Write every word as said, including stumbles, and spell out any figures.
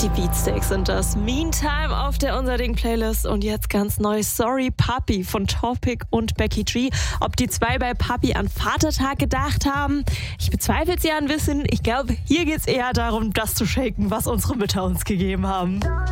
Die Beatsteaks sind das. Meantime auf der Unser Ding Playlist und jetzt ganz neu Sorry Papi von Topic und Becky G. Ob die zwei bei Papi an Vatertag gedacht haben? Ich bezweifle es ja ein bisschen. Ich glaube, hier geht es eher darum, das zu shaken, was unsere Mütter uns gegeben haben.